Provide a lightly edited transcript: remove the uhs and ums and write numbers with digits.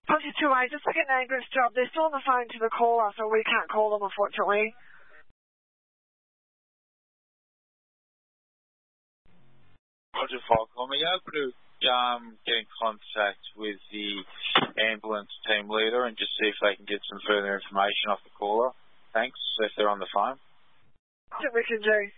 Ponty 2A, just like an Angus job. They're still on the phone to the caller, so we can't call them, unfortunately. Roger Falcom, are you able to get in contact with the ambulance team leader and just see if they can get some further information off the caller? Thanks, if they're on the phone. That's what we can do.